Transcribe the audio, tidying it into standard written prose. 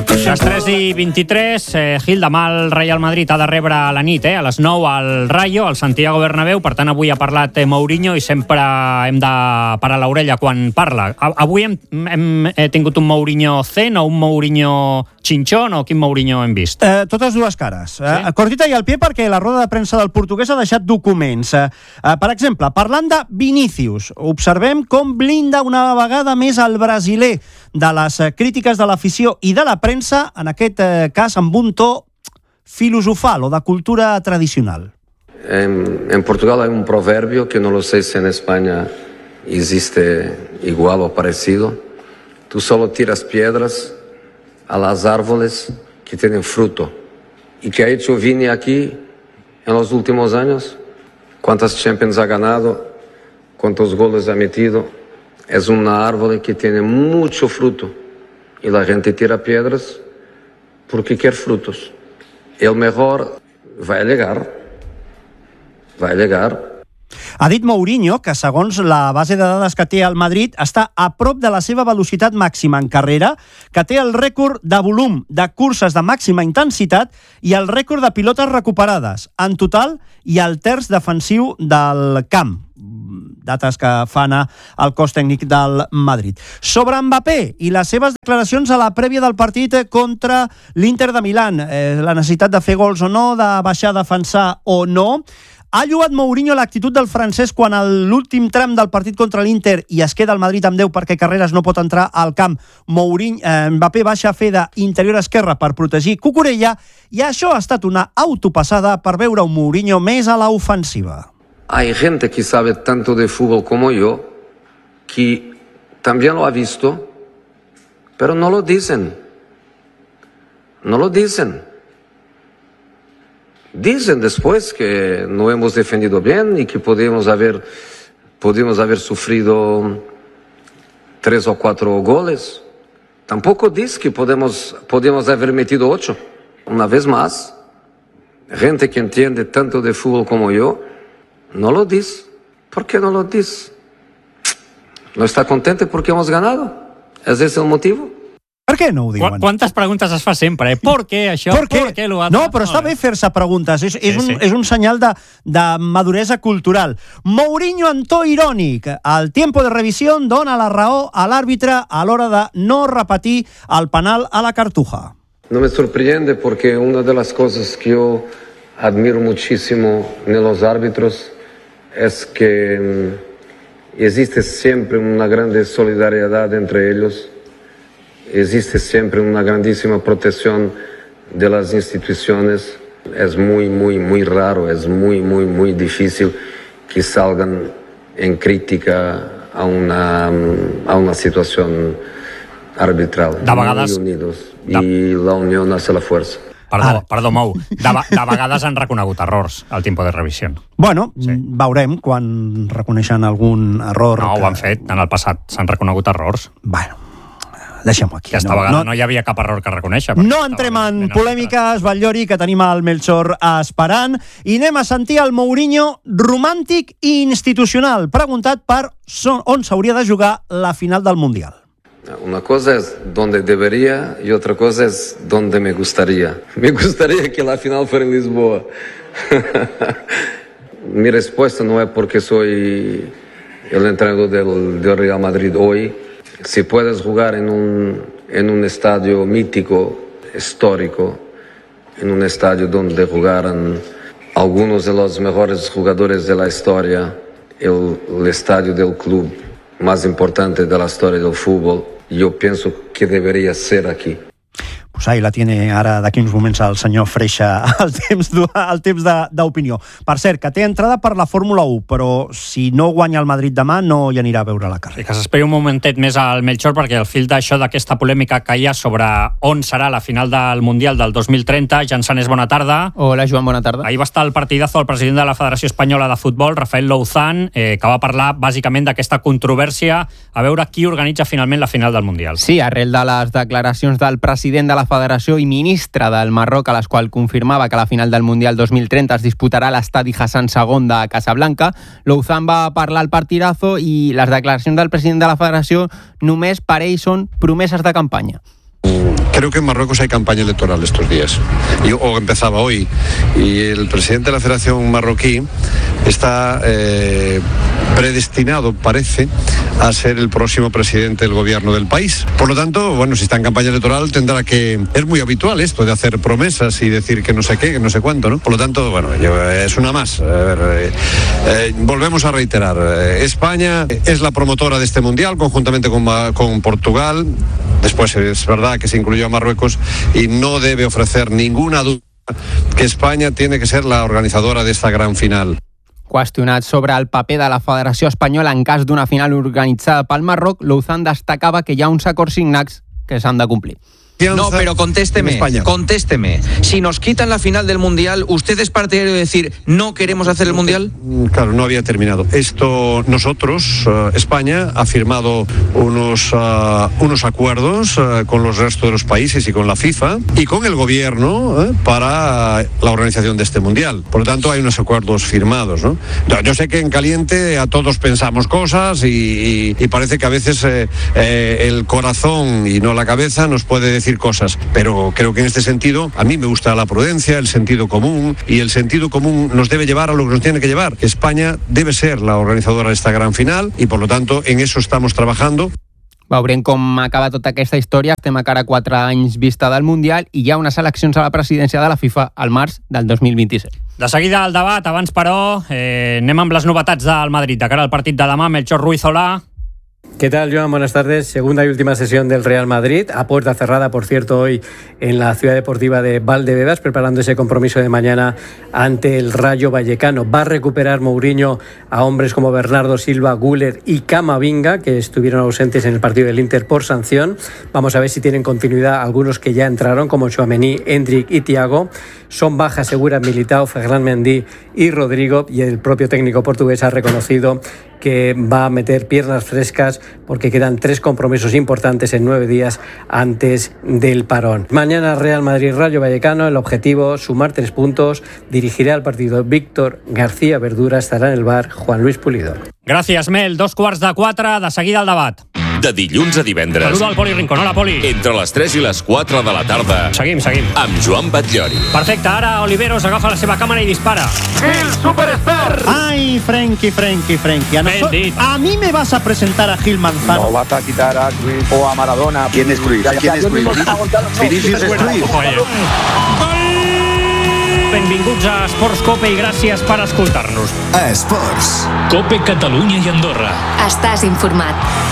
Les 3:23, Gil, demà el Real Madrid ha de rebre a la nit, a les 9 al Rayo, al Santiago Bernabéu. Per tant, avui ha parlat Mourinho i sempre hem de parar l'orella quan parla. Avui hem tingut un Mourinho zen o un Mourinho xinxón o quin Mourinho hem vist? Totes dues cares. Sí? Cortita i al pie perquè la roda de premsa del portuguès ha deixat documents. Per exemple, parlant de Vinícius, observem com blinda una vegada més el brasiler de les crítiques de l'afició i de la premsa, en aquest cas amb un to filosofal o de cultura tradicional. En Portugal hay un proverbio que no lo sé si en España existe igual o parecido. Tú solo tiras piedras a las árboles que tienen fruto. ¿Y qué ha hecho Vini aquí en los últimos años? ¿Cuántas Champions ha ganado? ¿Cuántos goles ha metido? Es una árbol que tiene mucho fruto. Y la gente tira piedras porque quiere frutos. El mejor va a llegar. Ha dit Mourinho que, segons la base de dades que té el Madrid, està a prop de la seva velocitat màxima en carrera, que té el rècord de volum de curses de màxima intensitat i el rècord de pilotes recuperades. En total, i el terç defensiu del camp. Dates que fa anar el cos tècnic del Madrid. Sobre Mbappé i les seves declaracions a la prèvia del partit contra l'Inter de Milán, la necessitat de fer gols o no, de baixar a defensar o no. Ha lloat Mourinho l'actitud del francès quan a l'últim tram del partit contra l'Inter i es queda el Madrid amb 10 perquè Carreras no pot entrar al camp. Mbappé baixa a fer d'interior esquerra per protegir Cucurella i això ha estat una autopassada per veure un Mourinho més a l'ofensiva. Hay gente que sabe tanto de fútbol como yo, que también lo ha visto, pero no lo dicen. No lo dicen. Dicen después que no hemos defendido bien y que podíamos haber sufrido 3 o 4 goles. Tampoco dice que podíamos haber metido 8. Una vez más, gente que entiende tanto de fútbol como yo, no lo dice. ¿Por qué no lo dice? ¿No está contento porque hemos ganado? ¿Es ese el motivo? Per què no ho diuen? Quantes preguntes es fa sempre? Per què això? Per què lo altre? No, però està bé fer-se preguntes. És un senyal de maduresa cultural. Mourinho en to irònic. El tiempo de revisión dona la raó a l'àrbitre a l'hora de no repetir el penal a la Cartuja. No me sorprende porque una de las cosas que yo admiro muchísimo en los árbitros es que existe siempre una grande solidaridad entre ellos. Existe siempre una grandísima protección de las instituciones. Es muy raro, es muy difícil que salgan en crítica a una situación arbitral. De vegades... Muy unidos y la unión hace la fuerza. Perdó, Mou. De vegades han reconegut errors al tiempo de revisió. Bueno, sí. Veurem quan reconeixen algun error. No, ho han fet. En el passat s'han reconegut errors. Bueno, deixem-ho aquí. Aquesta vegada no hi havia cap error que reconèixer. No entrem en polèmiques, Batllori, que tenim el Melchor esperant, i anem a sentir el Mourinho romàntic i institucional, preguntat per on s'hauria de jugar la final del Mundial. Una cosa es donde debería y otra cosa es donde me gustaría. Me gustaría que la final fuera en Lisboa. Mi respuesta no es porque soy el entrenador del Real Madrid hoy. Si puedes jugar en un estadio mítico, histórico, en un estadio donde jugaran algunos de los mejores jugadores de la historia, el estadio del club más importante de la historia del fútbol, yo pienso que debería ser aquí. Pues ahí la tiene ara d'aquí uns moments el senyor Freixa al temps d'opinió. Per cert, que té entrada per la Fórmula 1, però si no guanya el Madrid demà no hi anirà a veure la carrera. I que s'esperi un momentet més al Melchor, perquè al fil d'això, d'aquesta polèmica que hi ha sobre on serà la final del Mundial del 2030, Jan Sanés, bona tarda. Hola, Joan, bona tarda. Ahir va estar el partidazo el president de la Federació Espanyola de Futbol, Rafael Louzán, que va parlar bàsicament d'aquesta controvèrsia, a veure qui organitza finalment la final del Mundial. Sí, arrel de les declaracions del president de la Federació i ministre del Marroc, a les quals confirmava que la final del Mundial 2030 es disputarà a l'estadi Hassan II de Casablanca, Louzán va parlar al partidazo i les declaracions del president de la Federació només per ell són promeses de campanya. Creo que en Marruecos hay campaña electoral estos días, o empezaba hoy, y el presidente de la Federación Marroquí está predestinado, parece, a ser el próximo presidente del gobierno del país. Por lo tanto, bueno, si está en campaña electoral tendrá que... Es muy habitual esto de hacer promesas y decir que no sé qué, que no sé cuánto, ¿no? Por lo tanto, bueno, es una más. Volvemos a reiterar, España es la promotora de este mundial conjuntamente con Portugal. Después es verdad que se incluyó a Marruecos y no debe ofrecer ninguna duda que España tiene que ser la organizadora de esta gran final. Qüestionat sobre el paper de la Federació Espanyola en cas d'una final organitzada pel Marroc, Louzán destacava que hi ha uns acords signats que s'han de complir. No, pero contésteme. Si nos quitan la final del Mundial, ¿usted es partidario de decir no queremos hacer el Mundial? Claro, no había terminado. Nosotros, España, ha firmado unos acuerdos con los restos de los países y con la FIFA y con el gobierno para la organización de este Mundial. Por lo tanto, hay unos acuerdos firmados, ¿no? Yo sé que en caliente a todos pensamos cosas y parece que a veces el corazón y no la cabeza nos puede decir cosas, pero creo que en este sentido a mí me gusta la prudencia, el sentido común, y el sentido común nos debe llevar a lo que nos tiene que llevar. España debe ser la organizadora de esta gran final y por lo tanto en eso estamos trabajando. Veurem com acaba tota aquesta història. Estem a cara 4 anys vista del Mundial i hi ha unes eleccions a la presidència de la FIFA al març del 2027. De seguida el debat, abans però anem amb les novetats del Madrid. De cara al partit de demà, Melchor Ruiz, hola. ¿Qué tal, Joan? Buenas tardes. Segunda y última sesión del Real Madrid, a puerta cerrada, por cierto, hoy en la ciudad deportiva de Valdebebas, preparando ese compromiso de mañana ante el Rayo Vallecano. Va a recuperar Mourinho a hombres como Bernardo Silva, Güler y Camavinga, que estuvieron ausentes en el partido del Inter por sanción. Vamos a ver si tienen continuidad algunos que ya entraron, como Tchouaméni, Endrick y Thiago. Son bajas seguras Militao, Ferland Mendy y Rodrigo, y el propio técnico portugués ha reconocido que va a meter piernas frescas porque quedan 3 compromisos importantes en 9 días antes del parón. Mañana Real Madrid-Rayo Vallecano, el objetivo sumar 3 puntos, dirigirá el partido Víctor García Verdura, estarà en el bar Juan Luis Pulido. Gràcies, Mel. 3:45, de seguida el debat. De dilluns a divendres. Saluda al Poli Rincón. Hola, Poli. Entre les 3 i les 4 de la tarda. Seguim. Amb Joan Batllori. Perfecte, ara Oliveros agafa la seva càmera i dispara. El Superstar. Ay, Frenkie. A mí me vas a presentar a Gil Manzano. No vas a quitar a Cruyff o a Maradona. ¿Quién es Cruyff? Vinicius es Cruyff. Benvinguts a Esports Cope i gràcies per escoltar-nos. Esports. Cope Catalunya i Andorra. Estàs informat.